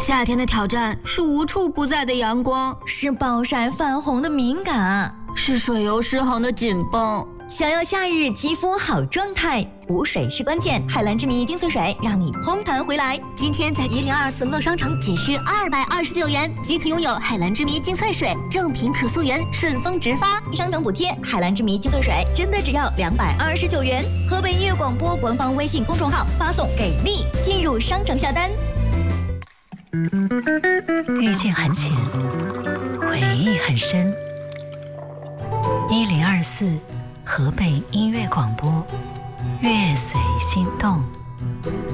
夏天的挑战是无处不在的阳光， 是暴晒泛红的敏感， 是水油失衡的紧绷。 想要夏日肌肤好状态，补水是关键。海蓝之谜精粹水让你嘭弹回来。 今天在1024乐商城仅需229元即可拥有海蓝之谜精粹水，正品可溯源，顺丰直发， 商等补贴。海蓝之谜精粹水真的只要229元。河北音乐广播官方微信公众号发送给力进入商城下单。 遇见很浅，回忆很深。1024河北音乐广播，乐随心动。